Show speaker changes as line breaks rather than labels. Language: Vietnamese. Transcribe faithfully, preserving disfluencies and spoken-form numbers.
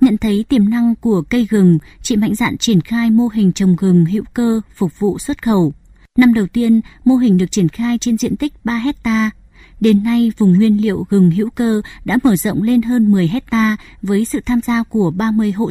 Nhận thấy tiềm năng của cây gừng, chị mạnh dạn triển khai mô hình trồng gừng hữu cơ phục vụ xuất khẩu. Năm đầu tiên, mô hình được triển khai trên diện tích ba héc ta. Đến nay, vùng nguyên liệu gừng hữu cơ đã mở rộng lên hơn mười héc ta với sự tham gia của ba mươi hộ